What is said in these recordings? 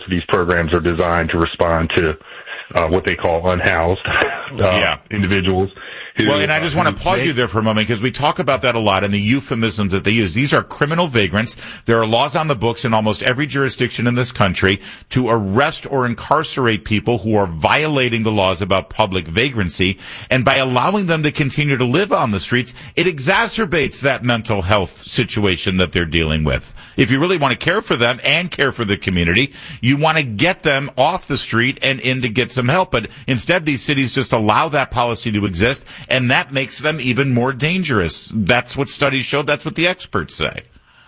of these programs are designed to respond to what they call unhoused individuals. Well, and I just want to pause you there for a moment because we talk about that a lot and the euphemisms that they use. These are criminal vagrants. There are laws on the books in almost every jurisdiction in this country to arrest or incarcerate people who are violating the laws about public vagrancy. And by allowing them to continue to live on the streets, it exacerbates that mental health situation that they're dealing with. If you really want to care for them and care for the community, you want to get them off the street and in to get some help. But instead, these cities just allow that policy to exist, and that makes them even more dangerous. That's what studies show. That's what the experts say.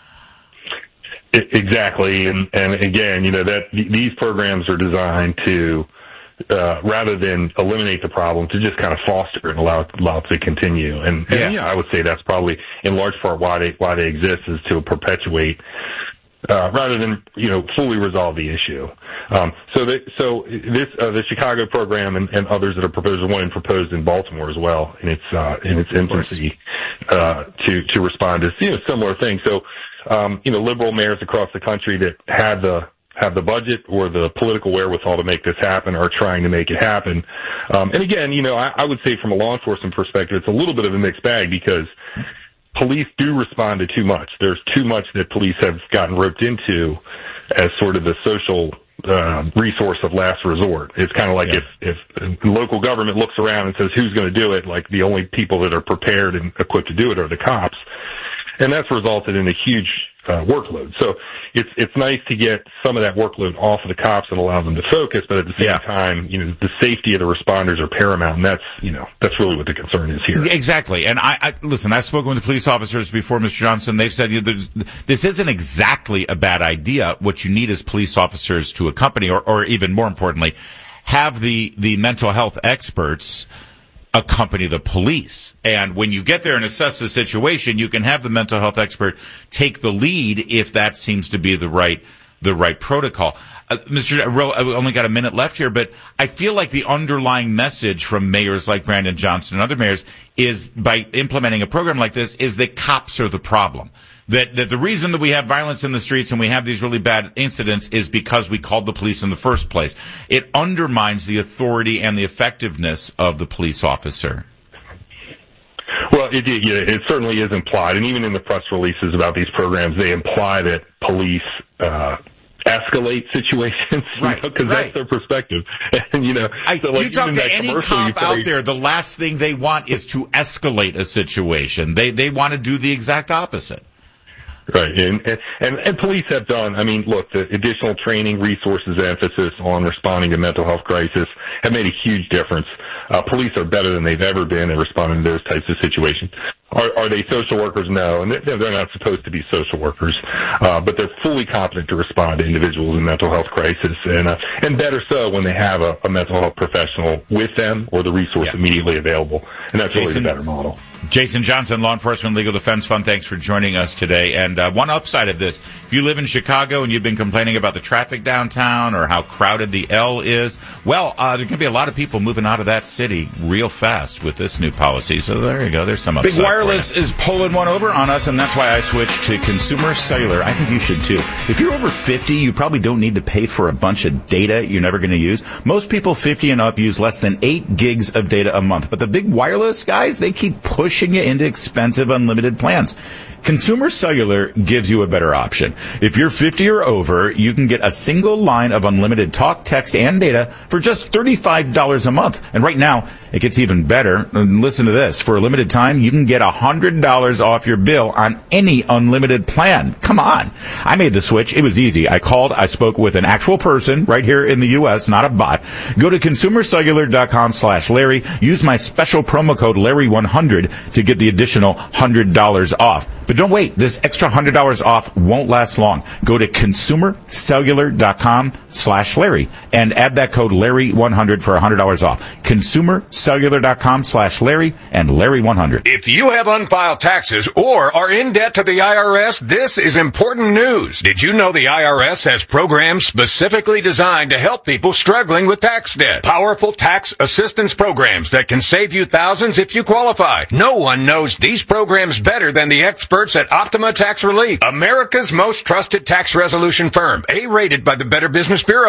Exactly. And again, that these programs are designed to, rather than eliminate the problem, to just kind of foster and allow it to continue. And I would say that's probably in large part why they exist, is to perpetuate, rather than, fully resolve the issue. So the Chicago program and others that are proposed, one proposed in Baltimore as well in its infancy, to respond to, similar things. So, liberal mayors across the country that have the budget or the political wherewithal to make this happen are trying to make it happen. And again, I would say from a law enforcement perspective, it's a little bit of a mixed bag because police do respond to too much. There's too much that police have gotten roped into as sort of the social resource of last resort. It's kind of like if local government looks around and says, who's going to do it? Like the only people that are prepared and equipped to do it are the cops. And that's resulted in a huge workload. So it's nice to get some of that workload off of the cops and allow them to focus, but at the same time, the safety of the responders are paramount, and that's really what the concern is here. Exactly. And listen, I've spoken with the police officers before, Mr. Johnson. They've said this isn't exactly a bad idea. What you need is police officers to accompany, or even more importantly, have the mental health experts accompany the police. And when you get there and assess the situation, you can have the mental health expert take the lead if that seems to be the right protocol. Mr. I've only got a minute left here, but I feel like the underlying message from mayors like Brandon Johnson and other mayors is, by implementing a program like this, is that cops are the problem. That the reason that we have violence in the streets and we have these really bad incidents is because we called the police in the first place. It undermines the authority and the effectiveness of the police officer. Well, it certainly is implied, and even in the press releases about these programs, they imply that police escalate situations, because that's their perspective. And you talk to any cop out there, the last thing they want is to escalate a situation. They want to do the exact opposite. Right, and police have done, the additional training, resources, emphasis on responding to mental health crisis have made a huge difference. Police are better than they've ever been at responding to those types of situations. Are they social workers? No, and they're not supposed to be social workers, but they're fully competent to respond to individuals in mental health crisis, and better so when they have a mental health professional with them or the resource immediately available, and that's really the better model. Jason Johnson, Law Enforcement Legal Defense Fund, thanks for joining us today. And one upside of this, if you live in Chicago and you've been complaining about the traffic downtown or how crowded the L is, well, there can be a lot of people moving out of that city real fast with this new policy. So there you go. There's some upside. Big Wireless is pulling one over on us, and that's why I switched to Consumer Cellular. I think you should too. If you're over 50, you probably don't need to pay for a bunch of data you're never going to use. Most people 50 and up use less than 8 gigs of data a month. But the Big Wireless guys, they keep pushing you into expensive unlimited plans. Consumer Cellular gives you a better option. If you're 50 or over, you can get a single line of unlimited talk, text, and data for just $35 a month. And right now, it gets even better. And listen to this. For a limited time, you can get $100 off your bill on any unlimited plan. Come on. I made the switch. It was easy. I spoke with an actual person right here in the U.S., not a bot. Go to consumercellular.com/Larry. Use my special promo code Larry100 to get the additional $100 off. But don't wait. This extra $100 off won't last long. Go to consumercellular.com/Larry and add that code Larry100 for $100 off. Consumercellular.com/Larry and Larry100. If you have unfiled taxes or are in debt to the IRS, this is important news. Did you know the IRS has programs specifically designed to help people struggling with tax debt? Powerful tax assistance programs that can save you thousands if you qualify. No one knows these programs better than the experts at Optima Tax Relief, America's most trusted tax resolution firm, A-rated by the Better Business Bureau.